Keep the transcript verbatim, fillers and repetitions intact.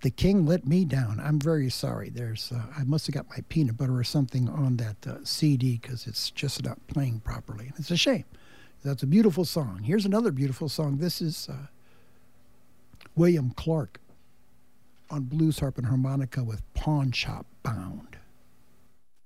The King Let Me Down. I'm very sorry. There's, uh, I must have got my peanut butter or something on that uh, C D because it's just not playing properly. It's a shame. That's a beautiful song. Here's another beautiful song. This is uh, William Clark on blues harp and harmonica with Pawn Shop Bound.